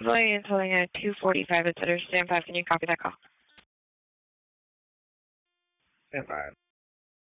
Civilian holding at 245 at Center, stand 5. Can you copy that call? Stand 5.